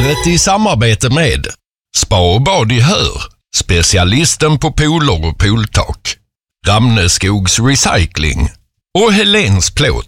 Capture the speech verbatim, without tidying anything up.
vädret i samarbete med Spa och bad i Hör, specialisten på pooler och pooltak, Ramneskogs Recycling och Helens Plåt.